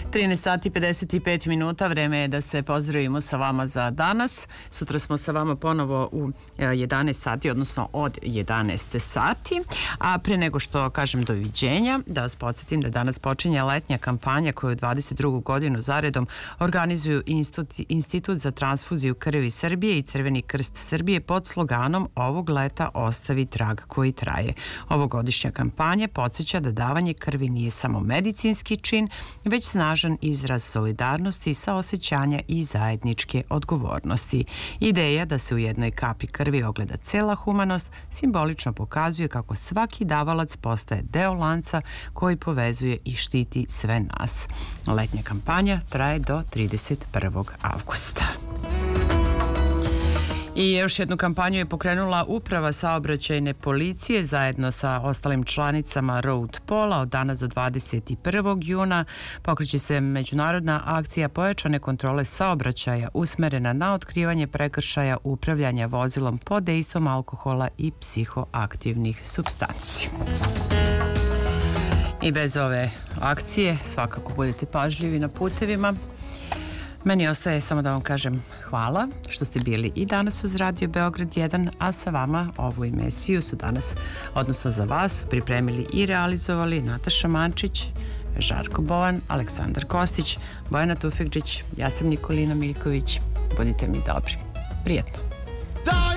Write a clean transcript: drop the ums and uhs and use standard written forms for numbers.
13 sati 55 minuta, vreme je da se pozdravimo sa vama za danas. Sutra smo sa vama ponovo u 11 sati, odnosno od 11 sati. A pre nego što kažem doviđenja, da vas podsjetim da danas počinje letnja kampanja koju 22. godinu zaredom organizuju Institut za transfuziju krvi Srbije i Crveni krst Srbije pod sloganom "Ovog leta ostavi trag koji traje". Ovogodišnja kampanja podsjeća da davanje krvi nije samo medicinski čin, već snažan izraz solidarnosti, saosećanja i zajedničke odgovornosti. Ideja da se u jednoj kapi krvi ogleda cela humanost simbolično pokazuje kako svaki davalac postaje deo lanca koji povezuje i štiti sve nas. Letnja kampanja traje do 31. avgusta. I još jednu kampanju je pokrenula Uprava saobraćajne policije zajedno sa ostalim članicama Road Pola. Od danas do 21. juna pokreće se međunarodna akcija pojačane kontrole saobraćaja usmerena na otkrivanje prekršaja upravljanja vozilom pod dejstvom alkohola i psihoaktivnih supstanci. I bez ove akcije svakako budete pažljivi na putevima. Meni ostaje samo da vam kažem hvala što ste bili i danas uz Radio Beograd 1, a sa vama ovu emisiju su danas, odnosno za vas, pripremili i realizovali Nataša Mančić, Žarko Bovan, Aleksandar Kostić, Bojana Tufekđić, ja sam Nikolina Miljković. Budite mi dobri. Prijetno.